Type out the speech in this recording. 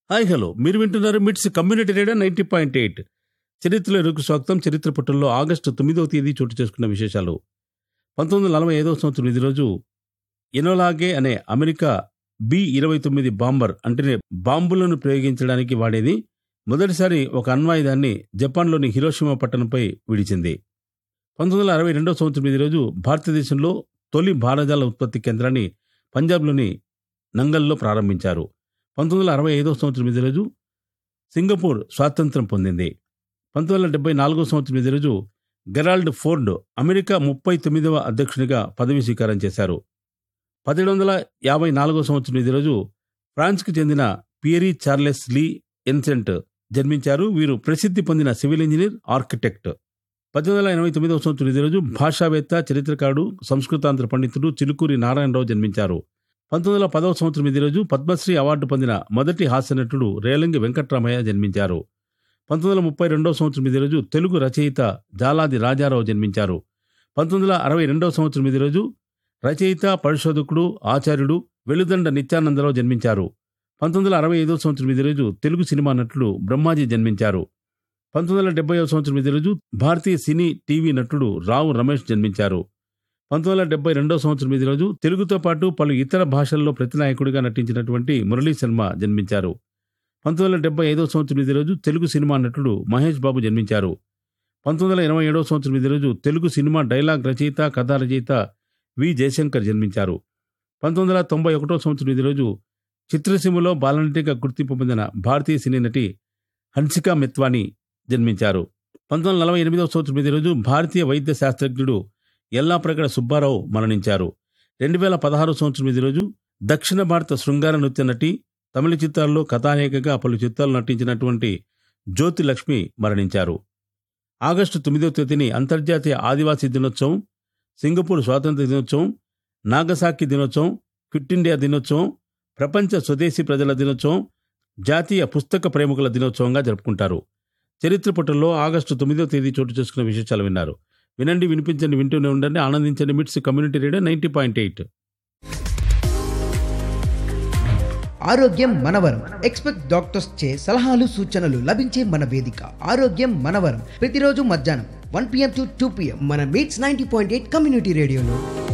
Hi hello, మీరు వింటున్నారు మిట్స్ కమ్యూనిటీ రేడియో 90.8. చరిత్రలో ఇరుకు స్వాగతం. చరిత్ర పుటల్లో ఆగస్టు 9వ తేదీ చోటు చేసుకున్న విశేషాలు. 1945వ సంవత్సరం ఇది రోజు ఎనోలాగే అనే అమెరికా B-29 బాంబర్ అంటే బాంబులను ప్రయోగించడానికి వాడేది మొదటిసారి ఒక అణ్వాయుధాన్ని జపాన్లోని హిరోషిమా పట్టణంపై విడిచింది. 1962వ సంవత్సరం ఇది రోజు భారతదేశంలో తొలి భారజాల ఉత్పత్తి కేంద్రాన్ని పంజాబ్లోని నంగల్లో ప్రారంభించారు. 1965వ సంవత్సరం ఇదే రోజు సింగపూర్ స్వాతంత్రం పొందింది. 1974వ సంవత్సరం ఇదే రోజు గెరాల్డ్ ఫోర్డ్ అమెరికా 39వ అధ్యక్షునిగా పదవి స్వీకారం చేశారు. 1754వ సంవత్సరం ఇదే రోజు ఫ్రాన్స్కు చెందిన పియరీ చార్లెస్ లీ ఎన్సెంట్ జన్మించారు. వీరు ప్రసిద్ధి పొందిన సివిల్ ఇంజనీర్, ఆర్కిటెక్ట్. 1889వ సంవత్సరం ఇదే రోజు భాషావేత్త, చరిత్రకారుడు, సంస్కృతాంధ్ర పండితుడు చిలుకూరి నారాయణరావు జన్మించారు. 1910వ సంవత్సరం ఇదే రోజు పద్మశ్రీ అవార్డు పొందిన మొదటి హాస్యనటుడు రేలంగి వెంకట్రామయ్య జన్మించారు. 1932వ సంవత్సరం ఇదే రోజు తెలుగు రచయిత జాలాది రాజారావు జన్మించారు. 1962వ సంవత్సరం ఇదే రోజు రచయిత, పరిశోధకుడు, ఆచార్యుడు వెలుదండ నిత్యానందరావు జన్మించారు. 1965వ సంవత్సరం ఇదే రోజు తెలుగు సినిమా నటుడు బ్రహ్మాజీ జన్మించారు. 1970వ సంవత్సరం ఇదే రోజు భారతీయ సినీ టీవీ నటుడు రావు రమేష్ జన్మించారు. 1972వ సంవత్సరం ఇదే రోజు తెలుగుతో పాటు పలు ఇతర భాషల్లో ప్రతినాయకుడిగా నటించినటువంటి మురళీ శర్మ జన్మించారు. 1975వ సంవత్సరం ఇదే రోజు తెలుగు సినిమా నటుడు మహేష్ బాబు జన్మించారు. 1987వ సంవత్సరం ఇదే రోజు తెలుగు సినిమా డైలాగ్ రచయిత, కథా రచయిత వి జయశంకర్ జన్మించారు. 1991వ సంవత్సరం ఇదే రోజు చిత్రసీమలో బాలనటిగా గుర్తింపు పొందిన భారతీయ సినీ నటి హన్సికా మెత్వానీ జన్మించారు. 1948వ సంవత్సరం ఇదే రోజు భారతీయ వైద్య శాస్త్రజ్ఞుడు ఎల్లాప్రగడ సుబ్బారావు మరణించారు. 2016 సంవత్సరం ఇదే రోజు దక్షిణ భారత శృంగార నృత్య నటి, తమిళ చిత్రాల్లో కథానాయికగా పలు చిత్రాలు నటించినటువంటి జ్యోతి లక్ష్మి మరణించారు. ఆగస్టు 9వ తేదీని అంతర్జాతీయ ఆదివాసీ దినోత్సవం, సింగపూర్ స్వాతంత్ర దినోత్సవం, నాగసాకి దినోత్సవం, క్విట్ ఇండియా దినోత్సవం, ప్రపంచ స్వదేశీ ప్రజల దినోత్సవం, జాతీయ పుస్తక ప్రేమికుల దినోత్సవంగా జరుపుకుంటారు. చరిత్ర పుటల్లో ఆగస్టు 9వ తేదీ చోటు చేసుకున్న విశేషాలు విన్నారు. వినండి, వినిపించండి, వింటూనే ఉండండి, ఆనందించండి. మిట్స్ కమ్యూనిటీ రేడియో 90.8. ఆరోగ్యం మనవరం. ఎక్స్పెక్ట్ డాక్టర్స్ చే సలహాలు, సూచనలు లభించే మన వేదిక ఆరోగ్యం మనవరం. ప్రతిరోజు మధ్యాహ్నం 1 PM to 2 PM మన మీట్స్ 90.8 కమ్యూనిటీ రేడియోలో.